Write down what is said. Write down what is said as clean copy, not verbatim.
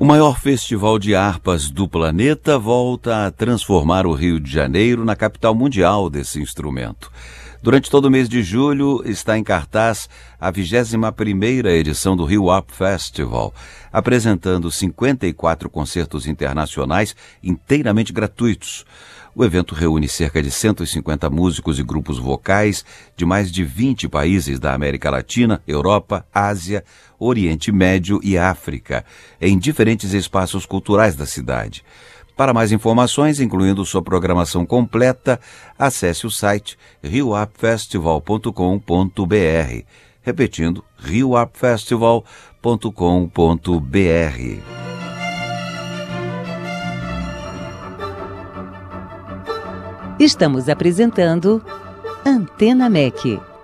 maior festival de harpas do planeta volta a transformar o Rio de Janeiro na capital mundial desse instrumento. Durante todo o mês de julho está em cartaz a 21ª edição do Rio Harp Festival, apresentando 54 concertos internacionais inteiramente gratuitos. O evento reúne cerca de 150 músicos e grupos vocais de mais de 20 países da América Latina, Europa, Ásia, Oriente Médio e África, em diferentes espaços culturais da cidade. Para mais informações, incluindo sua programação completa, acesse o site rioharpfestival.com.br. Repetindo, rioharpfestival.com.br. Estamos apresentando Antena MEC.